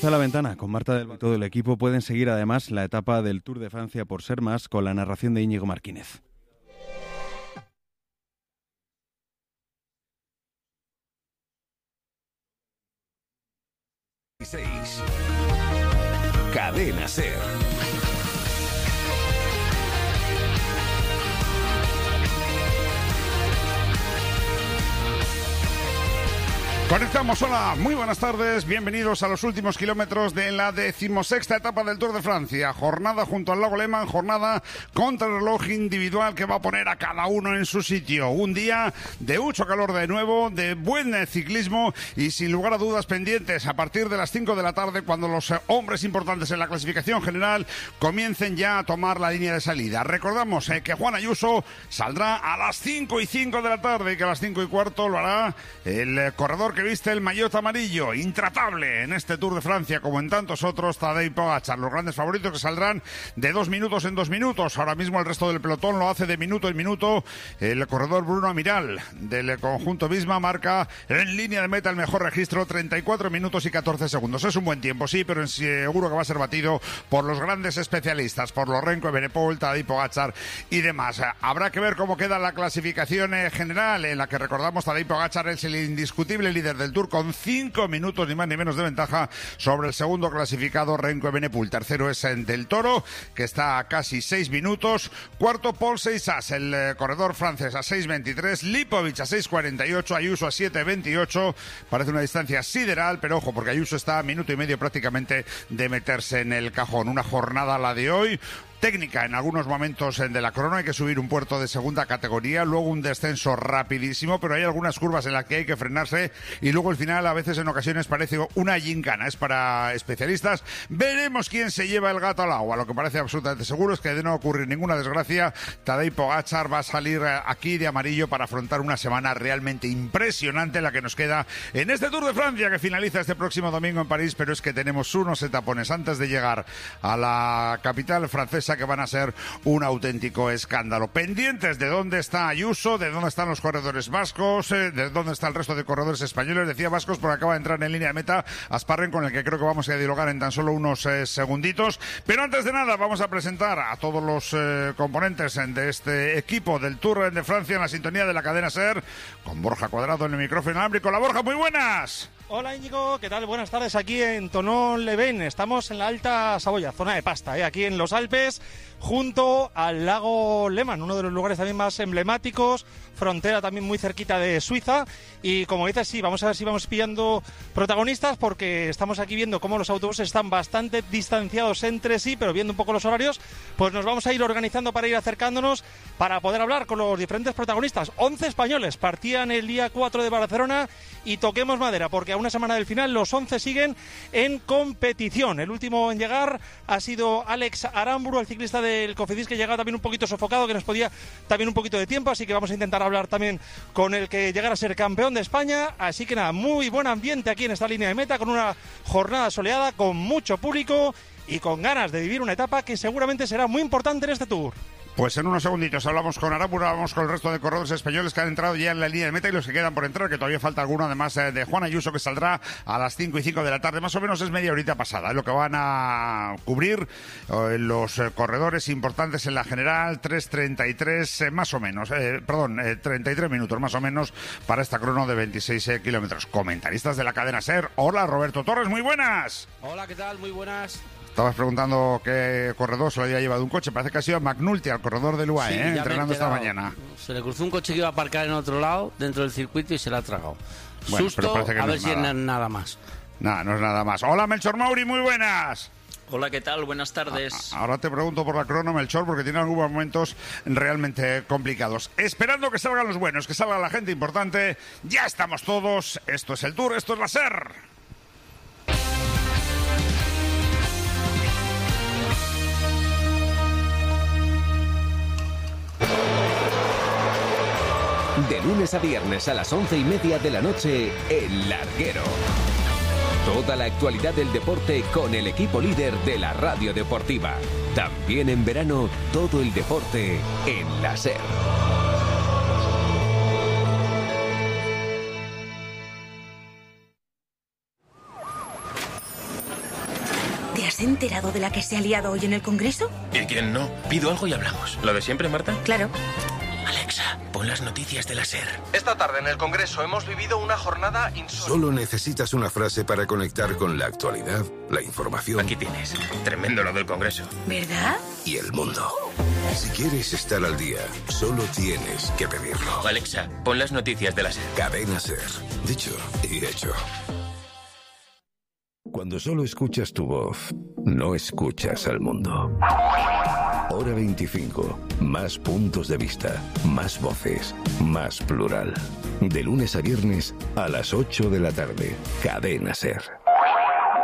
Cruza la ventana con Marta del Valle. Todo el equipo pueden seguir además la etapa del Tour de Francia por ser más con la narración de Íñigo Martínez. Cadena SER. Conectamos, hola, muy buenas tardes, bienvenidos a los últimos kilómetros de la 16ª etapa del Tour de Francia. Jornada junto al Lago Léman, jornada contra el reloj individual que va a poner a cada uno en su sitio. Un día de mucho calor de nuevo, de buen ciclismo y sin lugar a dudas pendientes a partir de las 5 de la tarde cuando los hombres importantes en la clasificación general comiencen ya a tomar la línea de salida. Recordamos que Juan Ayuso saldrá a las 5:05 de la tarde y que a las 5:15 lo hará el corredor que viste el maillot amarillo, intratable en este Tour de Francia como en tantos otros, Tadej Pogačar. Los grandes favoritos que saldrán de 2 minutos en 2 minutos. Ahora mismo el resto del pelotón lo hace de minuto en minuto. El corredor Bruno Amiral del conjunto Visma marca en línea de meta el mejor registro, 34 minutos y 14 segundos. Es un buen tiempo, sí, pero seguro que va a ser batido por los grandes especialistas, por los Remco Evenepoel, Tadej Pogačar y demás. Habrá que ver cómo queda la clasificación general, en la que recordamos Tadej Pogačar es el indiscutible líder del Tour con 5 minutos ni más ni menos de ventaja sobre el segundo clasificado Remco Evenepoel. Tercero es Del Toro, que está a casi 6 minutos. Cuarto Paul Seixas, el corredor francés, a 6:23. Lipovic a 6:48. Ayuso a 7:28. Parece una distancia sideral, pero ojo, porque Ayuso está a minuto y medio prácticamente de meterse en el cajón. Una jornada la de hoy técnica en algunos momentos de la crono, hay que subir un puerto de segunda categoría, luego un descenso rapidísimo, pero hay algunas curvas en las que hay que frenarse y luego el final a veces en ocasiones parece una gincana, es para especialistas. Veremos quién se lleva el gato al agua. Lo que parece absolutamente seguro es que de no ocurrir ninguna desgracia, Tadej Pogačar va a salir aquí de amarillo para afrontar una semana realmente impresionante la que nos queda en este Tour de Francia que finaliza este próximo domingo en París, pero es que tenemos unos etapones antes de llegar a la capital francesa que van a ser un auténtico escándalo. Pendientes de dónde está Ayuso, de dónde están los corredores vascos, de dónde está el resto de corredores españoles. Decía vascos porque acaba de entrar en línea de meta Asparren, con el que creo que vamos a dialogar en tan solo unos segunditos. Pero antes de nada vamos a presentar a todos los componentes de este equipo del Tour de Francia en la sintonía de la cadena SER, con Borja Cuadrado en el micrófono inalámbrico. Hola Borja, muy buenas. Hola Íñigo, ¿qué tal? Buenas tardes aquí en Thonon-les-Bains. Estamos en la Alta Saboya, zona de pasta, aquí en los Alpes, junto al lago Léman, uno de los lugares también más emblemáticos, frontera también muy cerquita de Suiza. Y como dices, sí, vamos a ver si vamos pillando protagonistas, porque estamos aquí viendo cómo los autobuses están bastante distanciados entre sí, pero viendo un poco los horarios, pues nos vamos a ir organizando para ir acercándonos, para poder hablar con los diferentes protagonistas. 11 españoles partían el día 4 de Barcelona y toquemos madera, porque a una semana del final los 11 siguen en competición. El último en llegar ha sido Alex Aramburu, el ciclista del Cofidis, que llegaba también un poquito sofocado, que nos podía también un poquito de tiempo, así que vamos a intentar hablar también con el que llegara a ser campeón de España. Así que nada, muy buen ambiente aquí en esta línea de meta, con una jornada soleada, con mucho público y con ganas de vivir una etapa que seguramente será muy importante en este Tour. Pues en unos segunditos hablamos con Aramburu, hablamos con el resto de corredores españoles que han entrado ya en la línea de meta y los que quedan por entrar, que todavía falta alguno, además de Juan Ayuso, que saldrá a las 5:05 de la tarde, más o menos es media horita pasada, lo que van a cubrir los corredores importantes en la general, 3:33 más o menos, 33 minutos más o menos para esta crono de 26 kilómetros. Comentaristas de la cadena SER, hola Roberto Torres, muy buenas. Hola, ¿qué tal? Muy buenas. Estabas preguntando qué corredor se lo había llevado un coche. Parece que ha sido McNulty, al corredor del UAE, Sí, entrenando esta mañana. Se le cruzó un coche que iba a aparcar en otro lado, dentro del circuito, y se la ha tragado. Bueno, Susto, pero que a no ver es si nada. es nada más. Nada, no es nada más. Hola Melchor Mauri, muy buenas. Hola, ¿qué tal? Buenas tardes. Ahora te pregunto por la crono, Melchor, porque tiene algunos momentos realmente complicados. Esperando que salgan los buenos, que salga la gente importante. Ya estamos todos. Esto es el Tour, esto es la SER. De lunes a viernes a las 11:30 de la noche, El Larguero. Toda la actualidad del deporte con el equipo líder de la radio deportiva. También en verano, todo el deporte en la SER. ¿Te has enterado de la que se ha liado hoy en el Congreso? ¿Y quién no? Pido algo y hablamos. ¿Lo de siempre, Marta? Claro. Alexa, pon las noticias de la SER. Esta tarde en el Congreso hemos vivido una jornada insólita. Solo necesitas una frase para conectar con la actualidad, la información. Aquí tienes. Tremendo lo del Congreso. ¿Verdad? Y el mundo. Si quieres estar al día, solo tienes que pedirlo. Alexa, pon las noticias de la SER. Cadena SER. Dicho y hecho. Cuando solo escuchas tu voz, no escuchas al mundo. Hora 25. Más puntos de vista, más voces, más plural. De lunes a viernes a las 8 de la tarde. Cadena SER.